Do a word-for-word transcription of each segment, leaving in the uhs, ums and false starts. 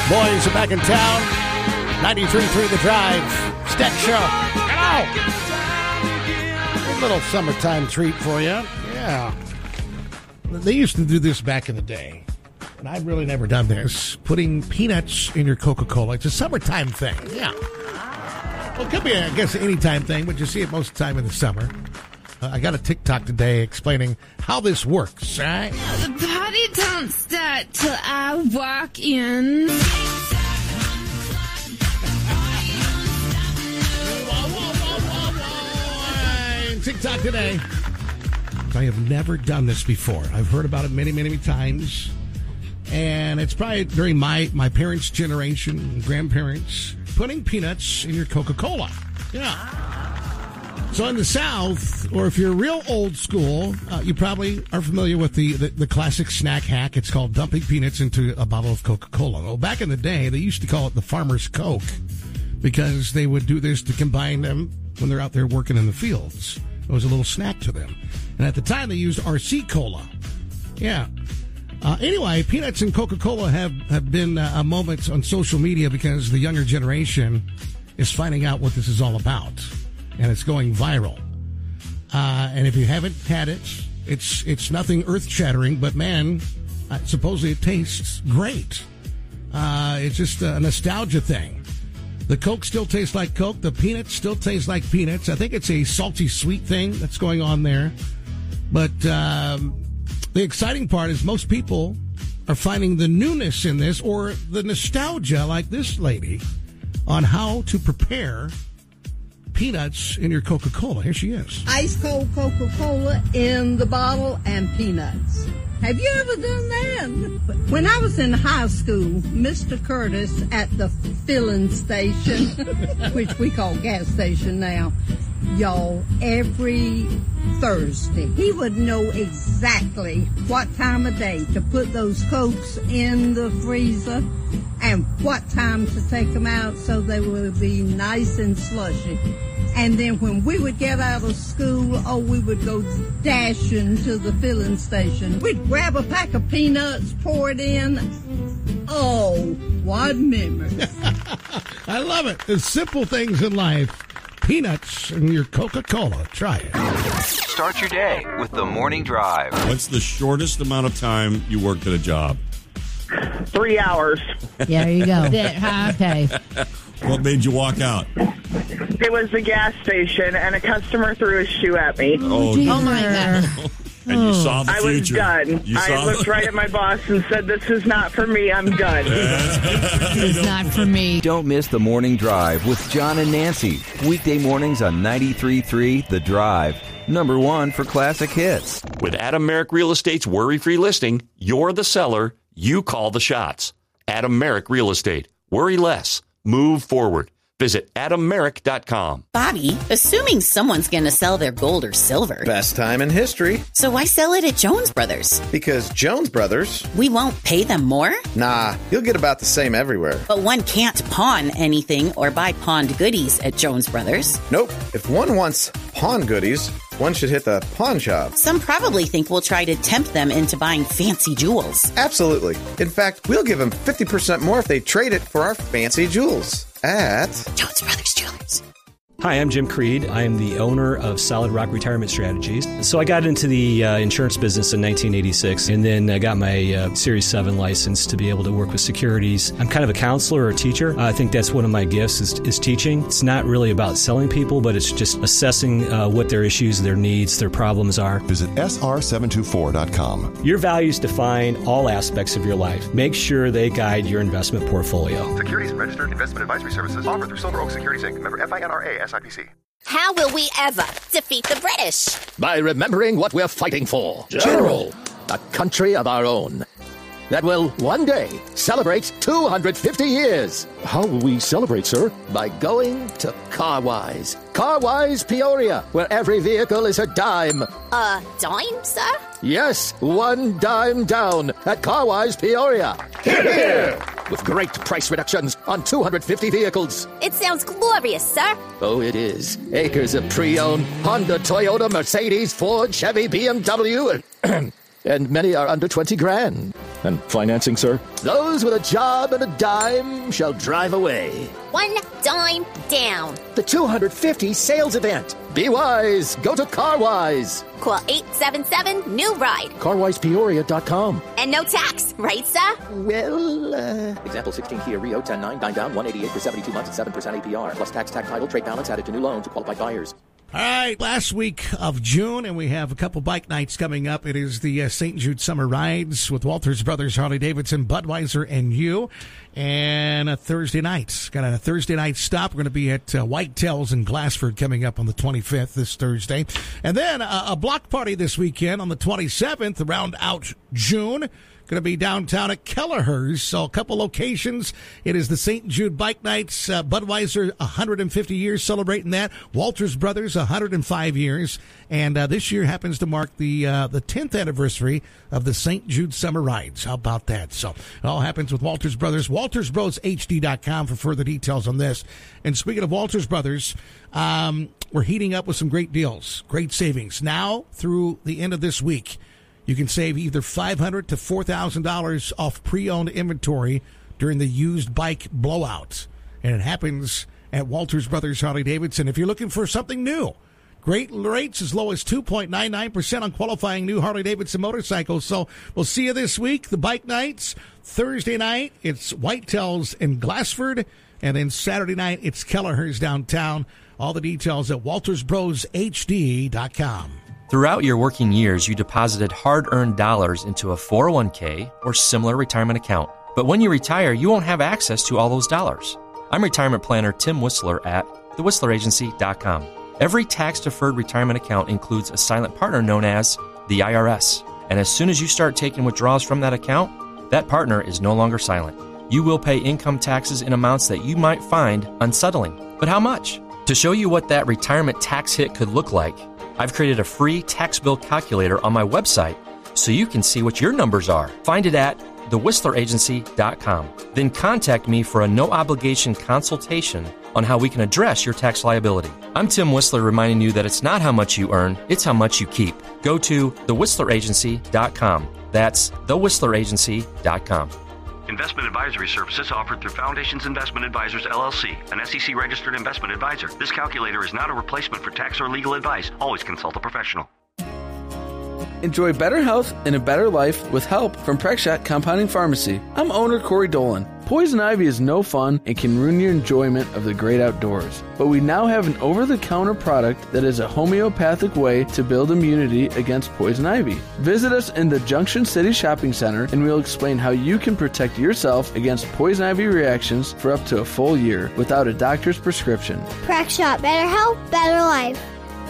Boys are back in town. ninety-three point three The Drive. Stack Show. Hello. A little summertime treat for you. Yeah. They used to do this back in the day. And I've really never done this. Putting peanuts in your Coca-Cola. It's a summertime thing. Yeah. Well, it could be, I guess, an anytime thing, but you see it most of the time in the summer. Uh, I got a TikTok today explaining how this works, right? The party don't start till I walk in. TikTok today. I have never done this before. I've heard about it many, many times. And it's probably during my, my parents' generation, grandparents, putting peanuts in your Coca-Cola. Yeah. So in the South, or if you're real old school, uh, you probably are familiar with the, the, the classic snack hack. It's called dumping peanuts into a bottle of Coca-Cola. Well, back in the day, they used to call it the Farmer's Coke because they would do this to combine them when they're out there working in the fields. It was a little snack to them. And at the time, they used R C Cola. Yeah. Uh, anyway, peanuts and Coca-Cola have, have been uh, a moment on social media because the younger generation is finding out what this is all about. And it's going viral. Uh, and if you haven't had it, it's it's nothing earth-shattering, but man, uh, supposedly it tastes great. Uh, it's just a nostalgia thing. The Coke still tastes like Coke. The peanuts still taste like peanuts. I think it's a salty sweet thing that's going on there. But um, the exciting part is most people are finding the newness in this or the nostalgia like this lady on how to prepare peanuts in your Coca-Cola. Here she is. Ice cold Coca-Cola in the bottle and peanuts. Have you ever done that? When I was in high school, Mister Curtis at the filling station, which we call gas station now, y'all, every Thursday, he would know exactly what time of day to put those Cokes in the freezer and what time to take them out so they would be nice and slushy. And then when we would get out of school, oh, we would go dashing to the filling station. We'd grab a pack of peanuts, pour it in. Oh, what memories. I love it. The simple things in life. Peanuts in your Coca-Cola. Try it. Start your day with the Morning Drive. What's the shortest amount of time you worked at a job? Three hours. Yeah, there you go. Okay. What made you walk out? It was the gas station, and a customer threw his shoe at me. Oh, oh my God. And you saw the I future. was done. You I saw looked the- right at my boss and said, this is not for me. I'm done. It's not for me. Don't miss the Morning Drive with John and Nancy. Weekday mornings on ninety-three point three The Drive. Number one for classic hits. With Adam Merrick Real Estate's worry-free listing, you're the seller, you call the shots. Adam Merrick Real Estate. Worry less. Move forward. Visit adam merrick dot com. Bobby, assuming someone's going to sell their gold or silver. Best time in history. So why sell it at Jones Brothers? Because Jones Brothers... We won't pay them more? Nah, you'll get about the same everywhere. But one can't pawn anything or buy pawned goodies at Jones Brothers. Nope. If one wants pawn goodies, one should hit the pawn shop. Some probably think we'll try to tempt them into buying fancy jewels. Absolutely. In fact, we'll give them fifty percent more if they trade it for our fancy jewels. At Jones Brothers Jewelers. Hi, I'm Jim Creed. I am the owner of Solid Rock Retirement Strategies. So I got into the uh, insurance business in nineteen eighty-six, and then I got my uh, Series seven license to be able to work with securities. I'm kind of a counselor or a teacher. I think that's one of my gifts is, is teaching. It's not really about selling people, but it's just assessing uh, what their issues, their needs, their problems are. Visit S R seven two four dot com. Your values define all aspects of your life. Make sure they guide your investment portfolio. Securities and registered investment advisory services offered through Silver Oak Securities Incorporated. Member F I N R A S I P C. How will we ever defeat the British? By remembering what we're fighting for. General. A country of our own. That will one day celebrate two hundred fifty years. How will we celebrate, sir? By going to Carwise. Carwise Peoria, where every vehicle is a dime. A dime, sir? Yes, one dime down at Carwise Peoria. Hear, hear. With great price reductions on two hundred fifty vehicles. It sounds glorious, sir. Oh, it is. Acres of pre-owned Honda, Toyota, Mercedes, Ford, Chevy, B M W, and, and many are under twenty grand. And financing, sir? Those with a job and a dime shall drive away. One dime down. The two hundred fifty sales event. Be wise. Go to CarWise. Call eight seven seven, new ride. car wise peoria dot com. And no tax, right, sir? Well, uh... Example sixteen Kia Rio ten nine, nine down, one eighty-eight for seventy-two months at seven percent A P R. Plus tax, tax title, trade balance added to new loan to qualified buyers. All right, last week of June, and we have a couple bike nights coming up. It is the uh, Saint Jude Summer Rides with Walters Brothers, Harley-Davidson, Budweiser, and you. And a Thursday night. Got a Thursday night stop. We're going to be at uh, Whitetails in Glassford coming up on the twenty-fifth this Thursday. And then uh, a block party this weekend on the twenty-seventh to round out June. Going to be downtown at Kelleher's. So a couple locations. It is the Saint Jude Bike Nights. Uh, Budweiser, one hundred fifty years celebrating that. Walters Brothers, one hundred five years. And uh, this year happens to mark the uh, the tenth anniversary of the Saint Jude Summer Rides. How about that? So it all happens with Walters Brothers. Walters Bros H D dot com for further details on this. And speaking of Walters Brothers, um, we're heating up with some great deals, great savings. Now through the end of this week, you can save either five hundred dollars to four thousand dollars off pre-owned inventory during the used bike blowout. And it happens at Walters Brothers Harley-Davidson. If you're looking for something new, great rates as low as two point nine nine percent on qualifying new Harley-Davidson motorcycles. So we'll see you this week, the bike nights. Thursday night, it's Whitetails in Glassford. And then Saturday night, it's Kelleher's downtown. All the details at Walters Bros H D dot com. Throughout your working years, you deposited hard-earned dollars into a four oh one k or similar retirement account. But when you retire, you won't have access to all those dollars. I'm retirement planner Tim Whistler at the whistler agency dot com. Every tax-deferred retirement account includes a silent partner known as the I R S. And as soon as you start taking withdrawals from that account, that partner is no longer silent. You will pay income taxes in amounts that you might find unsettling. But how much? To show you what that retirement tax hit could look like, I've created a free tax bill calculator on my website so you can see what your numbers are. Find it at the whistler agency dot com. Then contact me for a no-obligation consultation on how we can address your tax liability. I'm Tim Whistler reminding you that it's not how much you earn, it's how much you keep. Go to the whistler agency dot com. That's the whistler agency dot com. Investment advisory services offered through Foundations Investment Advisors, L L C, an S E C-registered investment advisor. This calculator is not a replacement for tax or legal advice. Always consult a professional. Enjoy better health and a better life with help from Prexshot Compounding Pharmacy. I'm owner Corey Dolan. Poison ivy is no fun and can ruin your enjoyment of the great outdoors. But we now have an over-the-counter product that is a homeopathic way to build immunity against poison ivy. Visit us in the Junction City Shopping Center and we'll explain how you can protect yourself against poison ivy reactions for up to a full year without a doctor's prescription. Prexshot, better health, better life.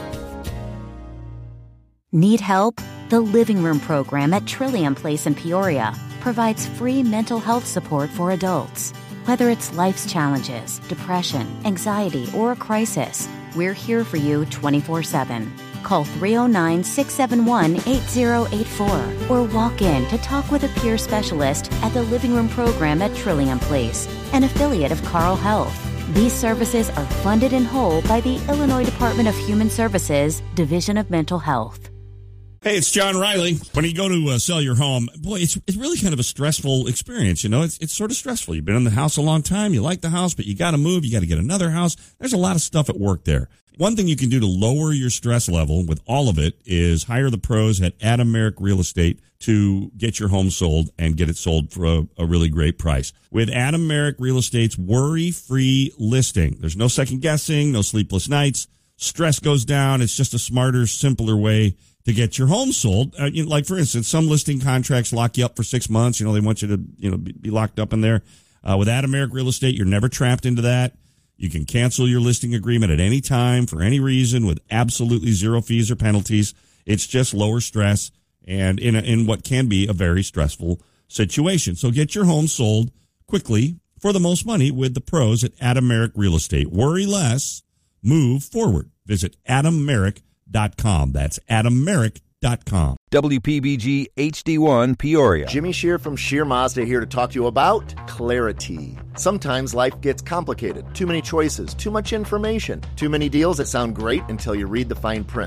Need help? The Living Room program at Trillium Place in Peoria provides free mental health support for adults. Whether it's life's challenges, depression, anxiety, or a crisis, we're here for you twenty-four seven. Call three oh nine, six seven one, eight oh eight four or walk in to talk with a peer specialist at the Living Room program at Trillium Place, an affiliate of Carle Health. These services are funded in whole by the Illinois Department of Human Services, Division of Mental Health. Hey, it's John Riley. When you go to uh, sell your home, boy, it's it's really kind of a stressful experience. You know, it's it's sort of stressful. You've been in the house a long time. You like the house, but you got to move. You got to get another house. There's a lot of stuff at work there. One thing you can do to lower your stress level with all of it is hire the pros at Adam Merrick Real Estate to get your home sold and get it sold for a, a really great price. With Adam Merrick Real Estate's worry-free listing, there's no second guessing, no sleepless nights. Stress goes down. It's just a smarter, simpler way to get your home sold. Uh, you know, like, for instance, some listing contracts lock you up for six months. You know, they want you to, you know, be, be locked up in there. Uh, with Adam Merrick Real Estate, you're never trapped into that. You can cancel your listing agreement at any time for any reason with absolutely zero fees or penalties. It's just lower stress and in a, in what can be a very stressful situation. So get your home sold quickly for the most money with the pros at Adam Merrick Real Estate. Worry less, move forward. Visit adam merrick dot com. That's adam merrick dot com. W P B G H D one Peoria. Jimmy Shear from Shear Mazda here to talk to you about clarity. Sometimes life gets complicated. Too many choices, too much information, too many deals that sound great until you read the fine print.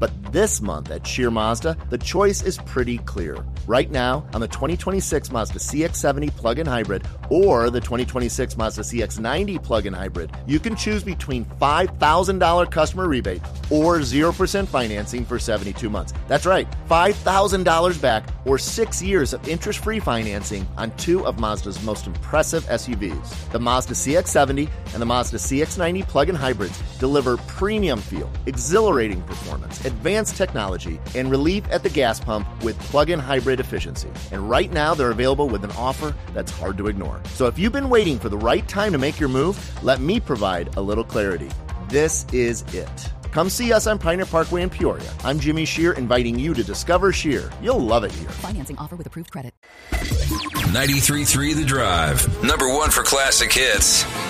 But this month at Shear Mazda, the choice is pretty clear. Right now, on the twenty twenty-six Mazda C X seventy plug-in hybrid or the twenty twenty-six Mazda C X ninety plug-in hybrid, you can choose between five thousand dollars customer rebate or zero percent financing for seventy-two months. That's right, five thousand dollars back or six years of interest-free financing on two of Mazda's most impressive S U Vs. The Mazda C X seventy and the Mazda C X ninety plug-in hybrids deliver premium feel, exhilarating performance, advanced technology, and relief at the gas pump with plug-in hybrid efficiency. And right now, they're available with an offer that's hard to ignore. So if you've been waiting for the right time to make your move, let me provide a little clarity. This is it. Come see us on Pioneer Parkway in Peoria. I'm Jimmy Shear, inviting you to discover Shear. You'll love it here. Financing offer with approved credit. ninety-three point three The Drive. Number one for classic hits.